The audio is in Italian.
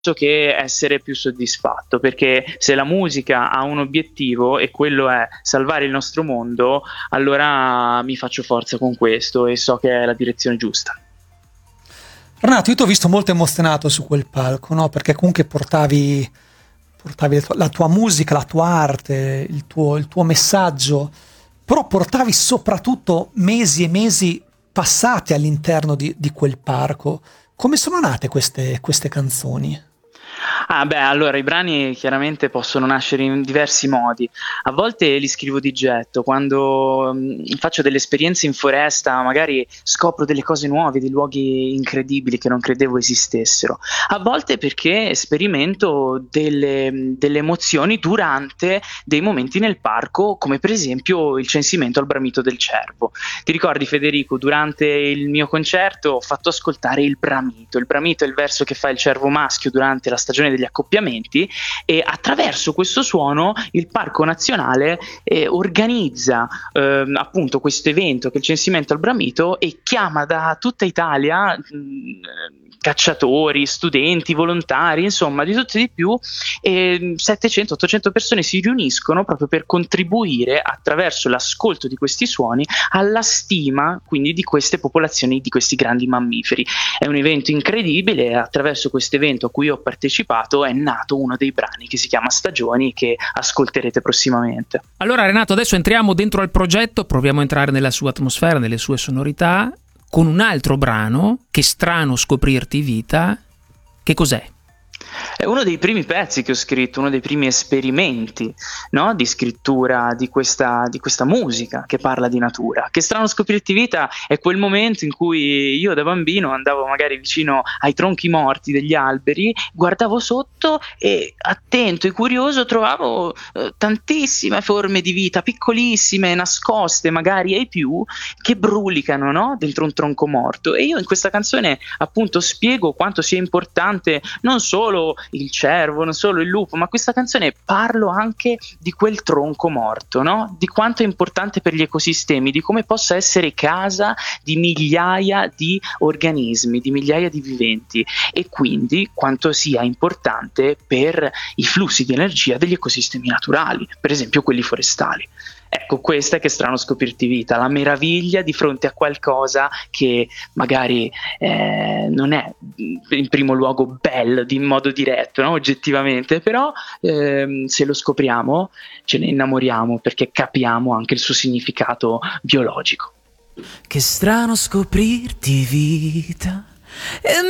che essere più soddisfatto, perché se la musica ha un obiettivo e quello è salvare il nostro mondo, allora mi faccio forza con questo e so che è la direzione giusta. Renato, io ti ho visto molto emozionato su quel palco, no? Perché comunque portavi la tua musica, la tua arte, il tuo messaggio, però portavi soprattutto mesi e mesi passati all'interno di quel parco. Come sono nate queste canzoni? Allora i brani chiaramente possono nascere in diversi modi. A volte li scrivo di getto, quando faccio delle esperienze in foresta, magari scopro delle cose nuove, dei luoghi incredibili che non credevo esistessero. A volte perché sperimento delle emozioni durante dei momenti nel parco, come per esempio il censimento al bramito del cervo. Ti ricordi, Federico, durante il mio concerto ho fatto ascoltare il bramito. Il bramito è il verso che fa il cervo maschio durante la stagione degli accoppiamenti, e attraverso questo suono il Parco Nazionale organizza appunto questo evento che è il censimento al bramito, e chiama da tutta Italia cacciatori, studenti, volontari, insomma di tutto e di più, e 700-800 persone si riuniscono proprio per contribuire attraverso l'ascolto di questi suoni alla stima quindi di queste popolazioni, di questi grandi mammiferi. È un evento incredibile, e attraverso questo evento a cui ho partecipato è nato uno dei brani che si chiama Stagioni, che ascolterete prossimamente. Allora Renato, adesso entriamo dentro al progetto, proviamo a entrare nella sua atmosfera, nelle sue sonorità, con un altro brano, Che strano scoprirti vita. Che cos'è? È uno dei primi pezzi che ho scritto, uno dei primi esperimenti, no, di scrittura di questa musica che parla di natura. Che strano scoprirti vita è quel momento in cui io da bambino andavo magari vicino ai tronchi morti degli alberi, guardavo sotto e attento e curioso trovavo tantissime forme di vita, piccolissime, nascoste magari ai più, che brulicano, no, dentro un tronco morto. E io in questa canzone appunto spiego quanto sia importante non solo il cervo, non solo il lupo, ma questa canzone parlo anche di quel tronco morto, no? Di quanto è importante per gli ecosistemi, di come possa essere casa di migliaia di organismi, di migliaia di viventi, e quindi quanto sia importante per i flussi di energia degli ecosistemi naturali, per esempio quelli forestali. Ecco, questa è Che strano scoprirti vita, la meraviglia di fronte a qualcosa che magari non è in primo luogo bello in modo diretto, no? Oggettivamente, però se lo scopriamo ce ne innamoriamo, perché capiamo anche il suo significato biologico. Che strano scoprirti vita, e